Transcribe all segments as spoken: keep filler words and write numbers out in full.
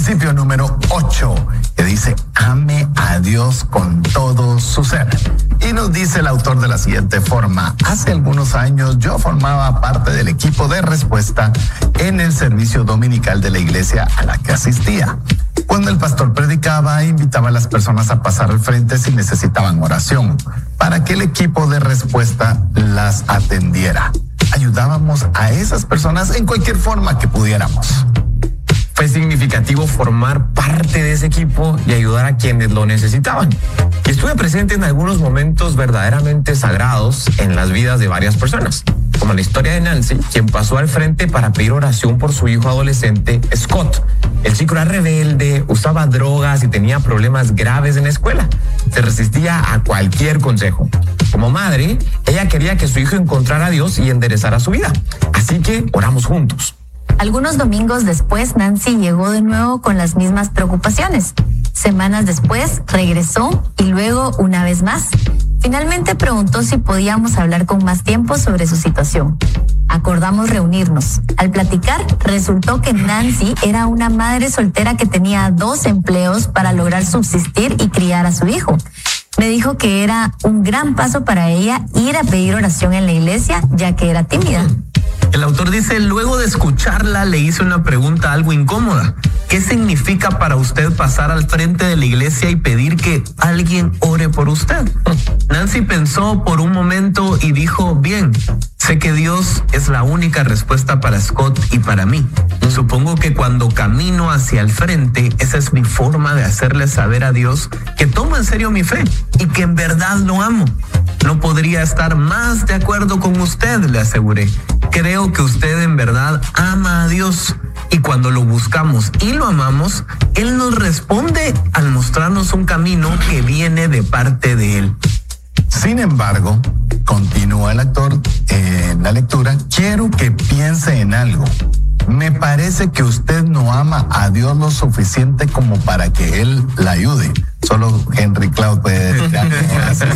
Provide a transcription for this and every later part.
Principio número ocho, que dice, ame a Dios con todo su ser. Y nos dice el autor de la siguiente forma: hace algunos años yo formaba parte del equipo de respuesta en el servicio dominical de la iglesia a la que asistía. Cuando el pastor predicaba, invitaba a las personas a pasar al frente si necesitaban oración, para que el equipo de respuesta las atendiera. Ayudábamos a esas personas en cualquier forma que pudiéramos. Fue significativo formar parte de ese equipo y ayudar a quienes lo necesitaban. Y estuve presente en algunos momentos verdaderamente sagrados en las vidas de varias personas, como la historia de Nancy, quien pasó al frente para pedir oración por su hijo adolescente, Scott. El chico era rebelde, usaba drogas y tenía problemas graves en la escuela. Se resistía a cualquier consejo. Como madre, ella quería que su hijo encontrara a Dios y enderezara su vida. Así que oramos juntos. Algunos domingos después, Nancy llegó de nuevo con las mismas preocupaciones. Semanas después, regresó y luego una vez más. Finalmente preguntó si podíamos hablar con más tiempo sobre su situación. Acordamos reunirnos. Al platicar, resultó que Nancy era una madre soltera que tenía dos empleos para lograr subsistir y criar a su hijo. Me dijo que era un gran paso para ella ir a pedir oración en la iglesia, ya que era tímida. El autor dice, luego de escucharla le hice una pregunta algo incómoda. ¿Qué significa para usted pasar al frente de la iglesia y pedir que alguien ore por usted? Nancy pensó por un momento y dijo, bien, sé que Dios es la única respuesta para Scott y para mí. Supongo que cuando camino hacia el frente, esa es mi forma de hacerle saber a Dios que tomo en serio mi fe y que en verdad lo amo. No podría estar más de acuerdo con usted, le aseguré. Creo que usted en verdad ama a Dios y cuando lo buscamos y lo amamos, Él nos responde al mostrarnos un camino que viene de parte de Él. Sin embargo, continúa el actor en la lectura, quiero que piense en algo. Me parece que usted no ama a Dios lo suficiente como para que Él la ayude. Solo Henry Cloud puede decir así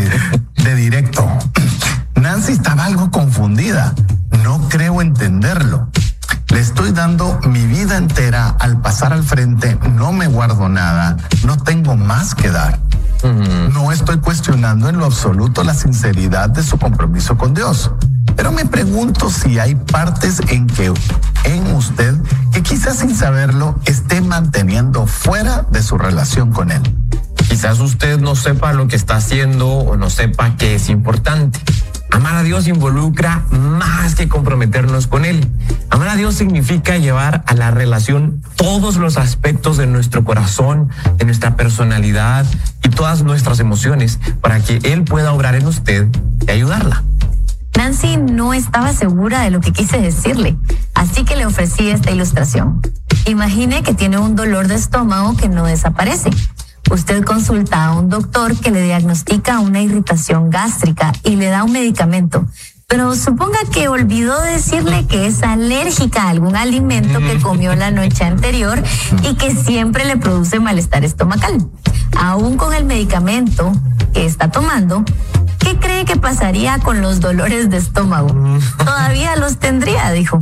de directo. Nancy estaba algo confundida. No creo entenderlo. Le estoy dando mi vida entera al pasar al frente, no me guardo nada, no tengo más que dar. No estoy cuestionando en lo absoluto la sinceridad de su compromiso con Dios, pero me pregunto si hay partes en que en usted que quizás sin saberlo esté manteniendo fuera de su relación con Él. Quizás usted no sepa lo que está haciendo o no sepa que es importante. Amar a Dios involucra más que comprometernos con Él. Amar a Dios significa llevar a la relación todos los aspectos de nuestro corazón, de nuestra personalidad y todas nuestras emociones para que Él pueda obrar en usted y ayudarla. Nancy no estaba segura de lo que quise decirle, así que le ofrecí esta ilustración. Imagine que tiene un dolor de estómago que no desaparece. Usted consulta a un doctor que le diagnostica una irritación gástrica y le da un medicamento, pero suponga que olvidó decirle que es alérgica a algún alimento que comió la noche anterior y que siempre le produce malestar estomacal. Aún con el medicamento que está tomando, ¿qué cree que pasaría con los dolores de estómago? Todavía los tendría, dijo.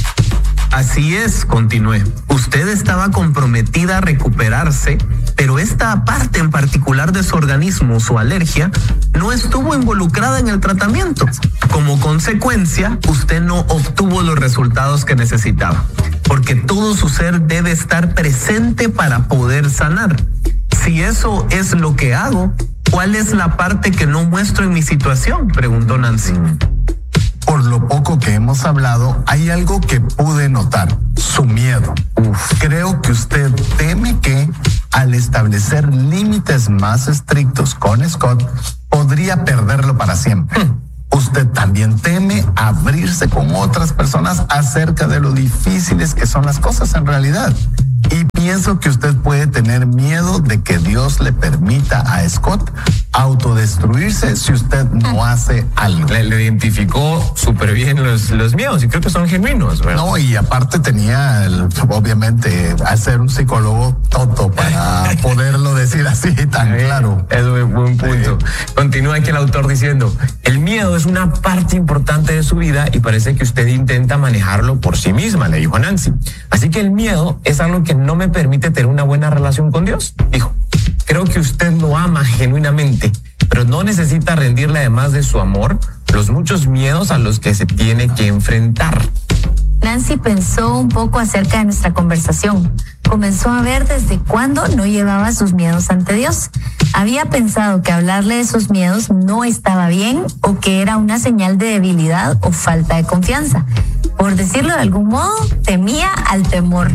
Así es, continué. Usted estaba comprometida a recuperarse, pero esta parte en particular de su organismo, su alergia, no estuvo involucrada en el tratamiento. Como consecuencia, usted no obtuvo los resultados que necesitaba, porque todo su ser debe estar presente para poder sanar. Si eso es lo que hago, ¿cuál es la parte que no muestro en mi situación?, preguntó Nancy. Por lo poco que hemos hablado, hay algo que pude notar, su miedo. Uf, creo que usted teme que, al establecer límites más estrictos con Scott, podría perderlo para siempre. Hmm. Usted también teme abrirse con otras personas acerca de lo difíciles que son las cosas en realidad. Y pienso que usted puede tener miedo de que Dios le permita a Scott autodestruirse si usted no hace algo. Le, le identificó súper bien los, los miedos y creo que son genuinos, ¿verdad? No, y aparte tenía, el, obviamente, al ser un psicólogo tonto para poderlo decir así tan claro. Es un buen punto. Sí. Continúa aquí el autor diciendo, el miedo es una parte importante de su vida y parece que usted intenta manejarlo por sí misma, le dijo Nancy. Así que el miedo es algo que no me permite tener una buena relación con Dios, dijo. Creo que usted lo ama genuinamente, pero no necesita rendirle, además de su amor, los muchos miedos a los que se tiene que enfrentar. Nancy pensó un poco acerca de nuestra conversación. Comenzó a ver desde cuándo no llevaba sus miedos ante Dios. Había pensado que hablarle de sus miedos no estaba bien o que era una señal de debilidad o falta de confianza. Por decirlo de algún modo, temía al temor.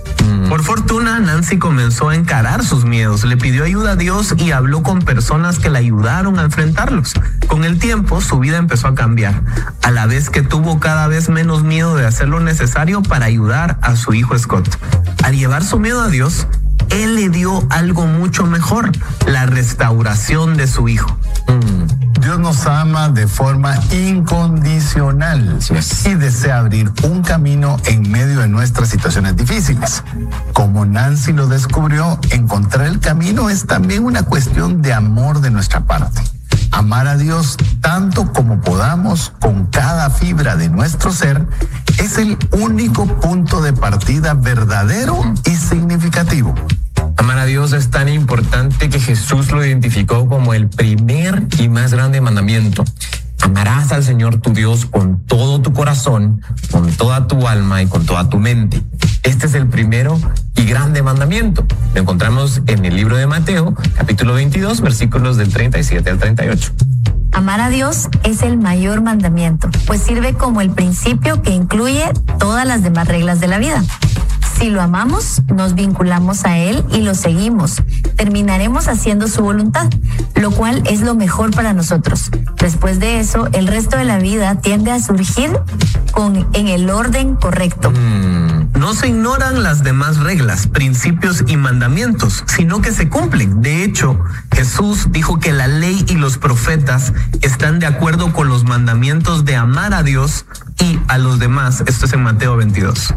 Por fortuna, Nancy comenzó a encarar sus miedos, le pidió ayuda a Dios y habló con personas que la ayudaron a enfrentarlos. Con el tiempo, su vida empezó a cambiar, a la vez que tuvo cada vez menos miedo de hacer lo necesario para ayudar a su hijo Scott. Al llevar su miedo a Dios, Él le dio algo mucho mejor, la restauración de su hijo. Mm. Dios nos ama de forma incondicional yes. y desea abrir un camino en medio de nuestras situaciones difíciles. Como Nancy lo descubrió, encontrar el camino es también una cuestión de amor de nuestra parte. Amar a Dios tanto como podamos con cada fibra de nuestro ser es el único punto de partida verdadero y significativo. Amar a Dios es tan importante que Jesús lo identificó como el primer y más grande mandamiento. Amarás al Señor tu Dios con todo tu corazón, con toda tu alma y con toda tu mente. Este es el primero y grande mandamiento. Lo encontramos en el libro de Mateo, capítulo veintidós, versículos del treinta y siete al treinta y ocho. Amar a Dios es el mayor mandamiento, pues sirve como el principio que incluye todas las demás reglas de la vida. Si lo amamos, nos vinculamos a Él y lo seguimos. Terminaremos haciendo su voluntad, lo cual es lo mejor para nosotros. Después de eso, el resto de la vida tiende a surgir con, en el orden correcto. Mm, no se ignoran las demás reglas, principios y mandamientos, sino que se cumplen. De hecho, Jesús dijo que la ley y los profetas están de acuerdo con los mandamientos de amar a Dios y a los demás. Esto es en Mateo veintidós.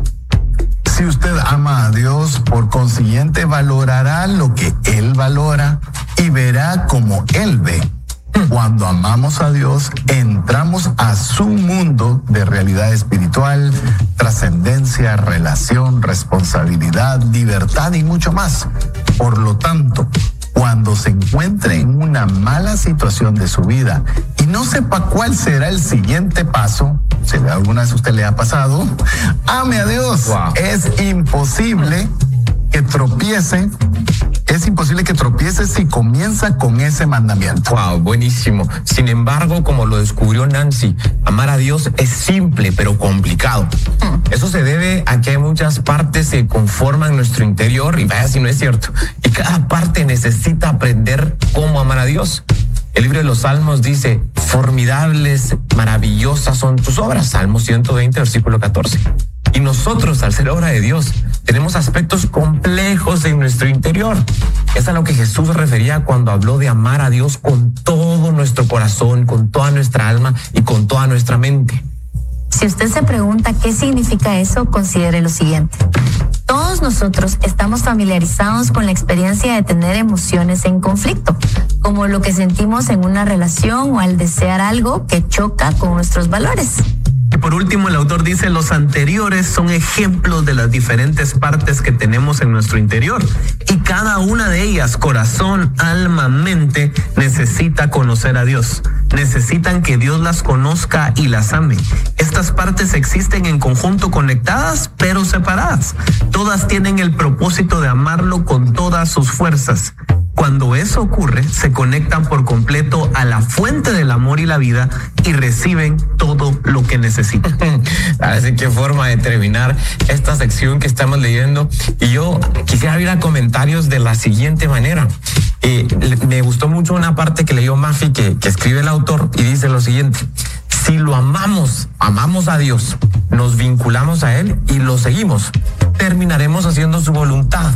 Si usted ama a Dios, por consiguiente valorará lo que Él valora y verá como Él ve. Cuando amamos a Dios, entramos a su mundo de realidad espiritual, trascendencia, relación, responsabilidad, libertad y mucho más. Por lo tanto, cuando se encuentre en una mala situación de su vida y no sepa cuál será el siguiente paso, si alguna vez a usted le ha pasado, ame a Dios. Wow. Es imposible que tropiece, es imposible que tropiece si comienza con ese mandamiento. Wow, buenísimo. Sin embargo, como lo descubrió Nancy, amar a Dios es simple pero complicado. Eso se debe a que hay muchas partes que conforman nuestro interior y vaya si no es cierto. Y cada parte necesita aprender cómo amar a Dios. El libro de los Salmos dice, formidables, maravillosas son tus obras. Salmo ciento veinte, versículo catorce. Y nosotros, al ser obra de Dios, tenemos aspectos complejos en nuestro interior. Es a lo que Jesús refería cuando habló de amar a Dios con todo nuestro corazón, con toda nuestra alma y con toda nuestra mente. Si usted se pregunta qué significa eso, considere lo siguiente. Todos nosotros estamos familiarizados con la experiencia de tener emociones en conflicto, como lo que sentimos en una relación o al desear algo que choca con nuestros valores. Y por último, el autor dice, los anteriores son ejemplos de las diferentes partes que tenemos en nuestro interior. Y cada una de ellas, corazón, alma, mente, necesita conocer a Dios. Necesitan que Dios las conozca y las ame. Estas partes existen en conjunto, conectadas, pero separadas. Todas tienen el propósito de amarlo con todas sus fuerzas. Cuando eso ocurre, se conectan por completo a la fuente del amor y la vida y reciben todo lo que necesitan. Así que forma de terminar esta sección que estamos leyendo. Y yo quisiera ir a comentarios de la siguiente manera. Eh, me gustó mucho una parte que leyó Mafi que, que escribe el autor y dice lo siguiente. Si lo amamos, amamos a Dios, nos vinculamos a Él y lo seguimos, terminaremos haciendo su voluntad.